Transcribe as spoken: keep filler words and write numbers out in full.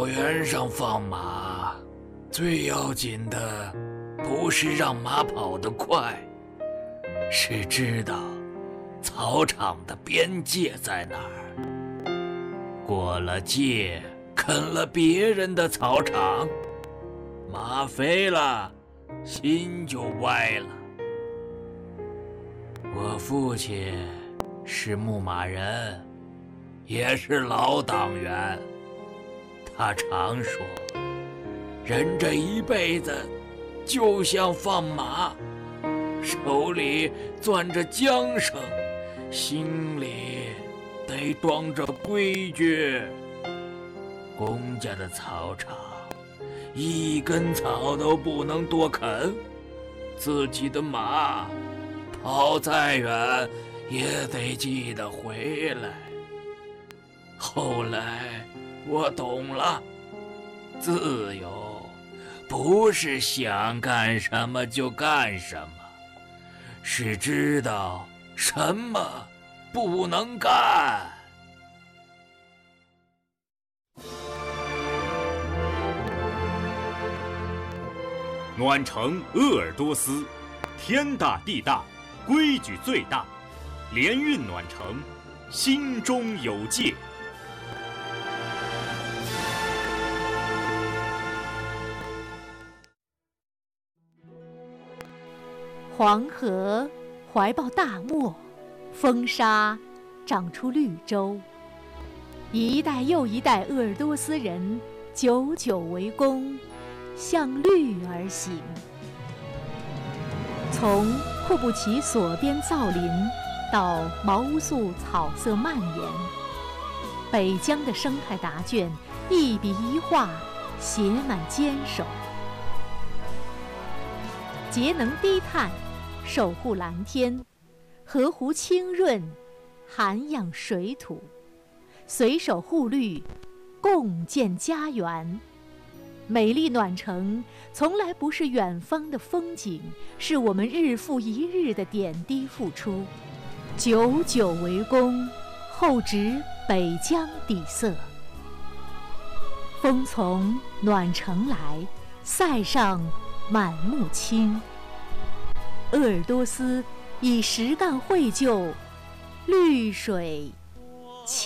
草原上放马，最要紧的不是让马跑得快，是知道草场的边界在哪儿。过了界，啃了别人的草场，马肥了，心就歪了。我父亲是牧马人，也是老党员。他常说，人这一辈子就像放马，手里攥着缰绳，心里得装着规矩。公家的草场，一根草都不能多啃，自己的马跑再远也得记得回来。后来我懂了，自由不是想干什么就干什么，是知道什么不能干。 暖城鄂尔多斯，天大地大，规矩最大。联运暖城，心中有界。 黄河怀抱大漠，风沙长出绿洲。一代又一代鄂尔多斯人久久为功，向绿而行。从库布齐索边造林到毛乌素草色蔓延，北疆的生态答卷一笔一画写满坚守。节能低碳，守护蓝天，河湖清润，涵养水土，随手护绿，共建家园。美丽暖城从来不是远方的风景，是我们日复一日的点滴付出。久久为功，厚植北疆底色。风从暖城来，塞上满目青。鄂尔多斯以实干绘就，绿水